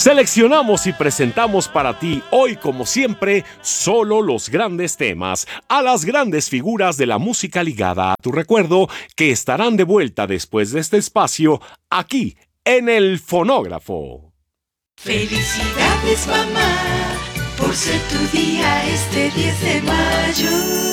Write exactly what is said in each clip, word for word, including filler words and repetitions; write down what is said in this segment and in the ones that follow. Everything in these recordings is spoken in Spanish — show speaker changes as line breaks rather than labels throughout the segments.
Seleccionamos y presentamos para ti hoy, como siempre, solo los grandes temas, a las grandes figuras de la música ligada a tu recuerdo, que estarán de vuelta después de este espacio, aquí, en el Fonógrafo.
Felicidades, mamá, por ser tu día este diez de mayo.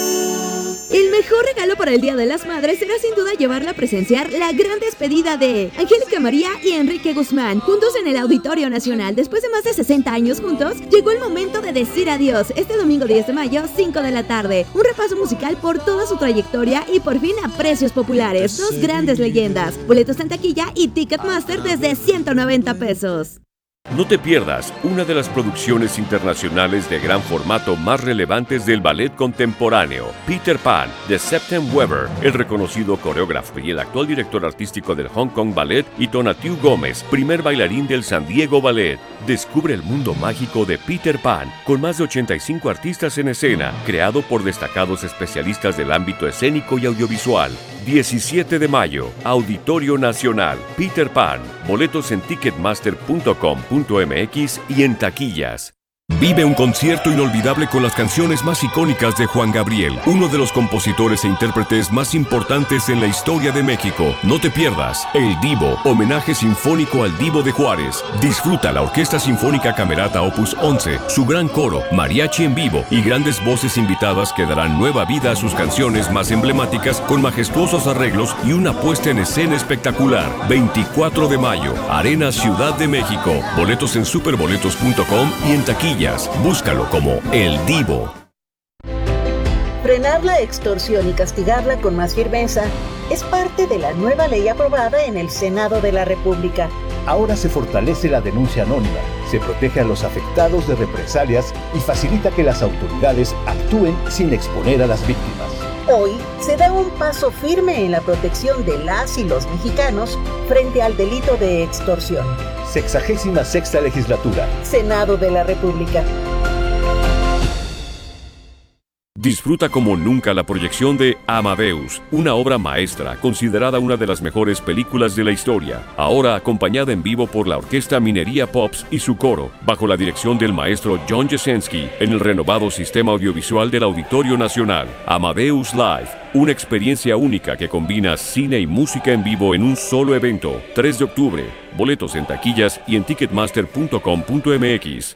El mejor regalo para el Día de las Madres será sin duda llevarla a presenciar la gran despedida de Angélica María y Enrique Guzmán, juntos en el Auditorio Nacional. Después de más de sesenta años juntos, llegó el momento de decir adiós. Este domingo diez de mayo, cinco de la tarde. Un repaso musical por toda su trayectoria y por fin a precios populares. Dos grandes leyendas. Boletos en taquilla y Ticketmaster desde ciento noventa pesos.
No te pierdas una de las producciones internacionales de gran formato más relevantes del ballet contemporáneo, Peter Pan, de Septem Weber, el reconocido coreógrafo y el actual director artístico del Hong Kong Ballet, y Tonatiuh Gómez, primer bailarín del San Diego Ballet. Descubre el mundo mágico de Peter Pan, con más de ochenta y cinco artistas en escena, creado por destacados especialistas del ámbito escénico y audiovisual. diecisiete de mayo, Auditorio Nacional, Peter Pan. Boletos en ticketmaster punto com punto m x y en taquillas. Vive un concierto inolvidable con las canciones más icónicas de Juan Gabriel, uno de los compositores e intérpretes más importantes en la historia de México. No te pierdas El Divo, homenaje sinfónico al Divo de Juárez. Disfruta la Orquesta Sinfónica Camerata Opus once, su gran coro, mariachi en vivo y grandes voces invitadas que darán nueva vida a sus canciones más emblemáticas con majestuosos arreglos y una puesta en escena espectacular. veinticuatro de mayo, Arena Ciudad de México. Boletos en superboletos punto com y en taquilla. Búscalo como El Divo.
Frenar la extorsión y castigarla con más firmeza es parte de la nueva ley aprobada en el Senado de la República.
Ahora se fortalece la denuncia anónima, se protege a los afectados de represalias y facilita que las autoridades actúen sin exponer a las víctimas.
Hoy se da un paso firme en la protección de las y los mexicanos frente al delito de extorsión.
Sexagésima sexta legislatura.
Senado de la República.
Disfruta como nunca la proyección de Amadeus, una obra maestra considerada una de las mejores películas de la historia, ahora acompañada en vivo por la Orquesta Minería Pops y su coro, bajo la dirección del maestro John Jasenski, en el renovado sistema audiovisual del Auditorio Nacional. Amadeus Live, una experiencia única que combina cine y música en vivo en un solo evento. tres de octubre, boletos en taquillas y en ticketmaster punto com punto m x.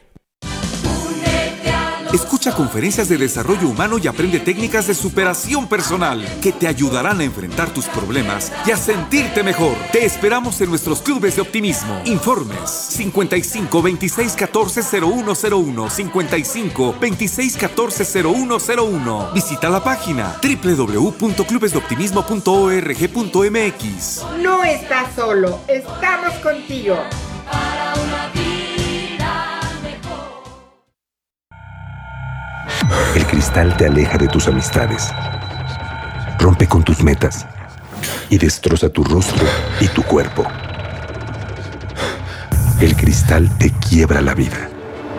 Escucha conferencias de desarrollo humano y aprende técnicas de superación personal que te ayudarán a enfrentar tus problemas y a sentirte mejor. Te esperamos en nuestros clubes de optimismo. Informes cincuenta y cinco, veintiséis, catorce, cero uno cero uno, cincuenta y cinco, veintiséis, catorce, cero uno cero uno. Visita la página doble u doble u doble u punto clubes de optimismo punto org punto m x.
No estás solo, estamos contigo.
Para una vida.
El cristal te aleja de tus amistades, rompe con tus metas y destroza tu rostro y tu cuerpo. El cristal te quiebra la vida.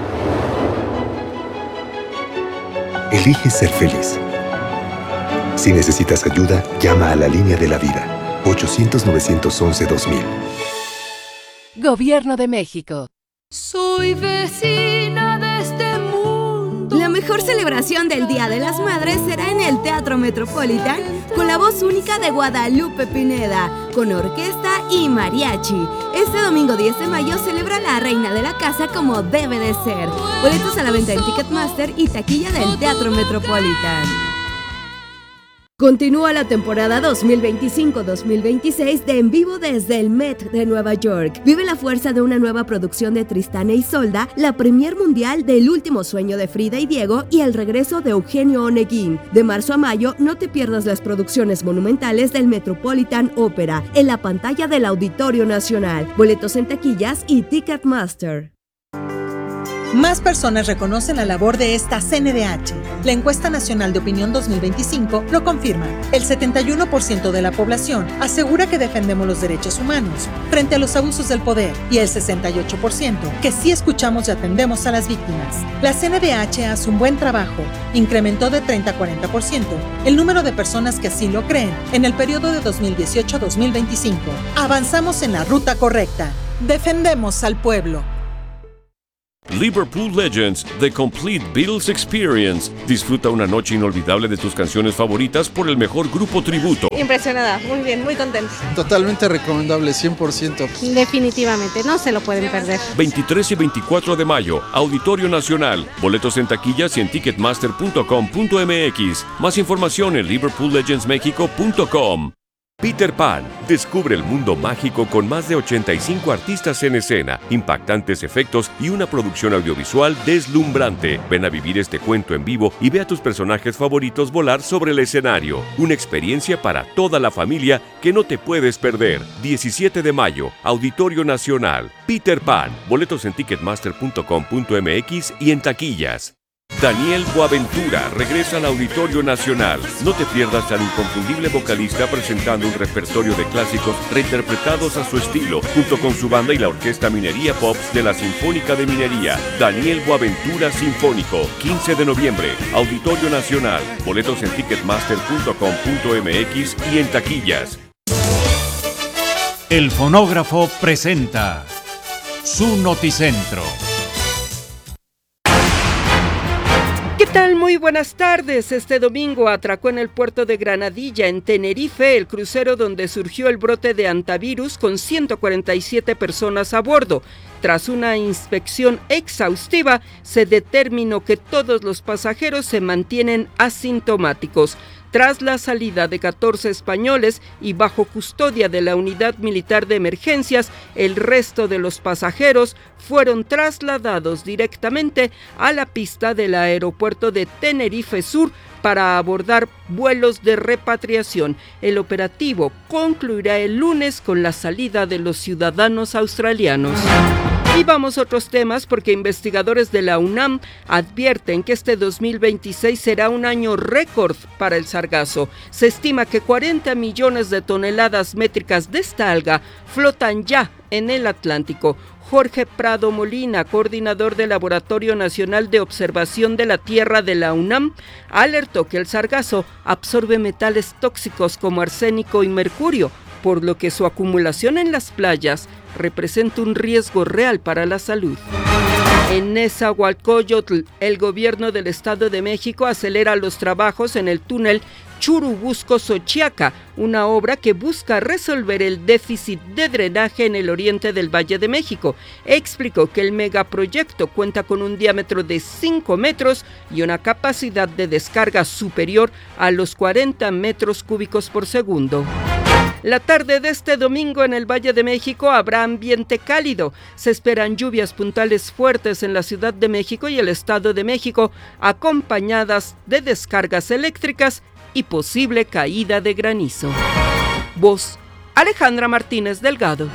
Elige ser feliz. Si necesitas ayuda, llama a la línea de la vida, ochocientos, novecientos once, dos mil.
Gobierno de México.
Soy vecina de este mundo.
La mejor celebración del Día de las Madres será en el Teatro Metropolitan con la voz única de Guadalupe Pineda, con orquesta y mariachi. Este domingo diez de mayo celebra la reina de la casa como debe de ser. Boletos a la venta en Ticketmaster y taquilla del Teatro Metropolitan. Continúa la temporada dos mil veinticinco dos mil veintiséis de En Vivo desde el Met de Nueva York. Vive la fuerza de una nueva producción de Tristán e Isolda, la premier mundial del Último Sueño de Frida y Diego y el regreso de Eugenio Oneguín. De marzo a mayo, no te pierdas las producciones monumentales del Metropolitan Opera en la pantalla del Auditorio Nacional. Boletos en taquillas y Ticketmaster.
Más personas reconocen la labor de esta C N D H. La Encuesta Nacional de Opinión dos mil veinticinco lo confirma. El setenta y uno por ciento de la población asegura que defendemos los derechos humanos frente a los abusos del poder y el sesenta y ocho por ciento que sí escuchamos y atendemos a las víctimas. La C N D H hace un buen trabajo. Incrementó de treinta a cuarenta por ciento el número de personas que así lo creen en el periodo de dos mil dieciocho a dos mil veinticinco. Avanzamos en la ruta correcta. Defendemos al pueblo.
Liverpool Legends, The Complete Beatles Experience. Disfruta una noche inolvidable de tus canciones favoritas por el mejor grupo tributo.
Impresionada, muy bien, muy contenta.
Totalmente recomendable, cien por ciento.
Definitivamente, no se lo pueden perder.
veintitrés y veinticuatro de mayo, Auditorio Nacional. Boletos en taquillas y en ticketmaster punto com punto m x. Más información en liverpool legends mexico punto com. Peter Pan. Descubre el mundo mágico con más de ochenta y cinco artistas en escena, impactantes efectos y una producción audiovisual deslumbrante. Ven a vivir este cuento en vivo y ve a tus personajes favoritos volar sobre el escenario. Una experiencia para toda la familia que no te puedes perder. diecisiete de mayo, Auditorio Nacional. Peter Pan. Boletos en ticketmaster punto com punto m x y en taquillas. Daniel Boaventura regresa al Auditorio Nacional. No te pierdas al inconfundible vocalista presentando un repertorio de clásicos reinterpretados a su estilo, junto con su banda y la Orquesta Minería Pops de la Sinfónica de Minería. Daniel Boaventura Sinfónico, quince de noviembre, Auditorio Nacional. Boletos en ticketmaster punto com punto m x y en taquillas.
El Fonógrafo presenta su Noticentro.
¿Qué tal? Muy buenas tardes. Este domingo atracó en el puerto de Granadilla, en Tenerife, el crucero donde surgió el brote de hantavirus con ciento cuarenta y siete personas a bordo. Tras una inspección exhaustiva, se determinó que todos los pasajeros se mantienen asintomáticos. Tras la salida de catorce españoles y bajo custodia de la Unidad Militar de Emergencias, el resto de los pasajeros fueron trasladados directamente a la pista del aeropuerto de Tenerife Sur para abordar vuelos de repatriación. El operativo concluirá el lunes con la salida de los ciudadanos australianos. Y vamos a otros temas porque investigadores de la UNAM advierten que este dos mil veintiséis será un año récord para el sargazo. Se estima que cuarenta millones de toneladas métricas de esta alga flotan ya en el Atlántico. Jorge Prado Molina, coordinador del Laboratorio Nacional de Observación de la Tierra de la UNAM, alertó que el sargazo absorbe metales tóxicos como arsénico y mercurio, por lo que su acumulación en las playas representa un riesgo real para la salud. En Nezahualcóyotl, el gobierno del Estado de México acelera los trabajos en el túnel Churubusco-Xochiaca, una obra que busca resolver el déficit de drenaje en el oriente del Valle de México. Explicó que el megaproyecto cuenta con un diámetro de cinco metros y una capacidad de descarga superior a los cuarenta metros cúbicos por segundo. La tarde de este domingo en el Valle de México habrá ambiente cálido. Se esperan lluvias puntuales fuertes en la Ciudad de México y el Estado de México, acompañadas de descargas eléctricas y posible caída de granizo. Voz: Alejandra Martínez Delgado.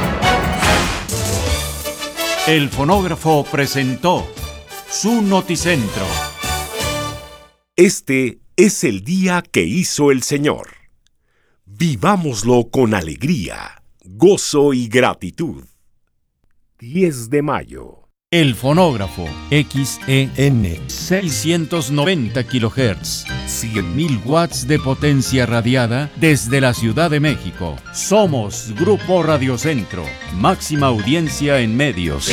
El Fonógrafo presentó su Noticentro.
Este es el día que hizo el Señor. Vivámoslo con alegría, gozo y gratitud. diez de mayo.
El Fonógrafo, X E N, seiscientos noventa kilohertz, cien mil watts de potencia radiada desde la Ciudad de México. Somos Grupo Radio Centro, máxima audiencia en medios.